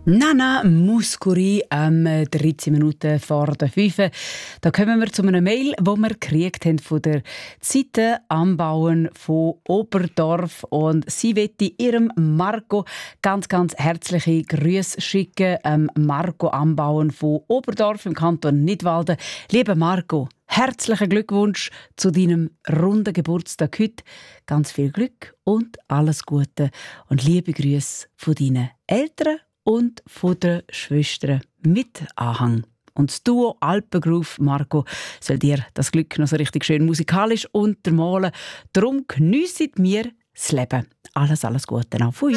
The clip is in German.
Nana Muscuri 13 Minuten vor der 5. Da kommen wir zu einer Mail, die wir gekriegt haben von der Seite Anbauen von Oberdorf. Und sie möchte ihrem Marco ganz herzliche Grüße schicken. Marco Anbauen von Oberdorf im Kanton Nidwalden. Lieber Marco, herzlichen Glückwunsch zu deinem runden Geburtstag heute. Ganz viel Glück und alles Gute. Und liebe Grüße von deinen Eltern und von den Schwestern mit Anhang. Und das Duo Alpengroove, Marco, soll dir das Glück noch so richtig schön musikalisch untermalen. Darum geniessen wir das Leben. Alles Gute auch von uns.